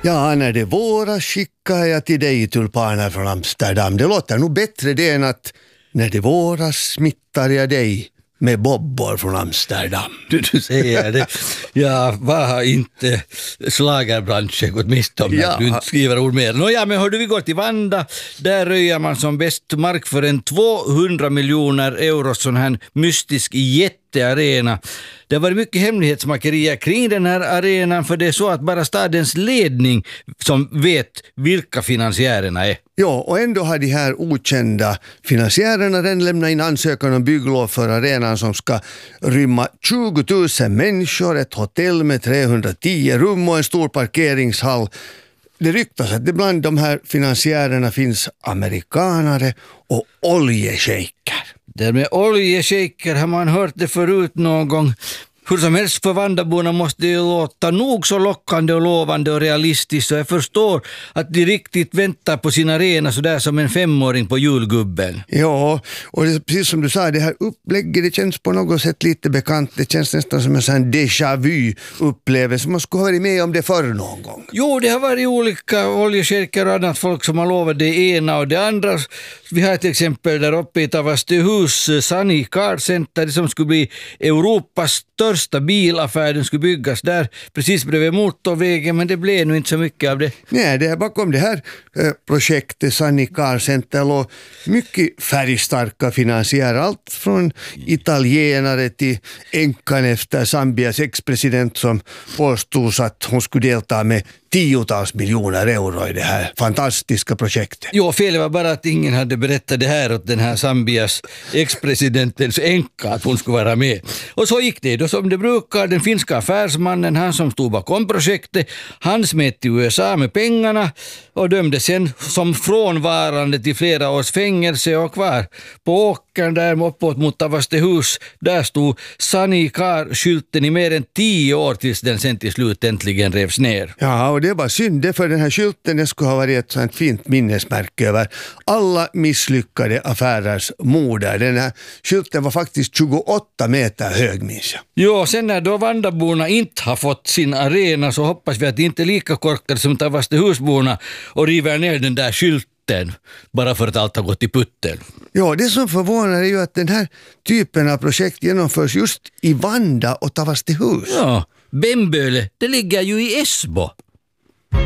Ja, när det våras skickar jag till dig tulpaner från Amsterdam. Det låter nog bättre det än att när det våras smittar jag dig med bobbor från Amsterdam. Du säger det. Ja, vad har inte schlagerbranschen gått miste om när du inte skriver ord mer. Nåja, men hörde vi går till Vanda. Där röjer man som bäst mark för en 200 miljoner euro sån här mystisk jättearena. Det var mycket hemlighetsmakerier kring den här arenan, för det är så att bara stadens ledning som vet vilka finansiärerna är. Ja, och ändå har de här okända finansiärerna redan lämnat in ansökan om bygglov för arenan som ska rymma 20 000 människor, ett hotell med 310 rum och en stor parkeringshall. Det ryktas att det bland de här finansiärerna finns amerikanare och oljeshejker. Det med oljeshejker har man hört det förut någon gång. Hur som helst, för Vandaborna måste det ju låta nog så lockande och lovande och realistiskt, så jag förstår att de riktigt väntar på sin arena så där som en 5-åring på julgubben. Ja, och det, precis som du sa, det här upplägget, det känns på något sätt lite bekant. Det känns nästan som en sån déjà vu-upplevelse. Man skulle ha varit med om det förr någon gång. Jo, det har varit olika oljeshejker och annat folk som har lovat det ena och det andra. Vi har till exempel där uppe i Tavastehus Sunny Car Center som skulle bli Europas största bilaffär. Den skulle byggas där precis bredvid motorvägen, men det blev nu inte så mycket av det. Nej, det är bakom det här projektet Sunny Car Center och mycket färgstarka finansiärer. Allt från italienare till änkan efter Zambias ex-president som påstods att hon skulle delta med 10-tals miljoner euro i det här fantastiska projektet. Jo, fel var bara att ingen hade berättat det här åt den här Zambias ex-presidentens änka att hon skulle vara med. Och så gick det då som det brukar. Den finska affärsmannen, han som stod bakom projektet, han smet till USA med pengarna och dömdes sen som frånvarande till flera års fängelse, och kvar på åkern där uppåt mot Tavastehus, där stod Sunny Car-skylten i mer än 10 år tills den sen till slut äntligen revs ner. Ja, och det var synd, för den här skylten, det skulle ha varit ett sånt fint minnesmärke över alla misslyckade affärers moder. Den här skylten var faktiskt 28 meter hög, minns jag. Jo, sen när då Vandaborna inte har fått sin arena så hoppas vi att det inte är lika korkade som Tavastehusborna och river ner den där skylten bara för att allt har gått i putten. Ja, det som förvånar är ju att den här typen av projekt genomförs just i Vanda och Tavastehus. Ja, Bemböle, det ligger ju i Esbo.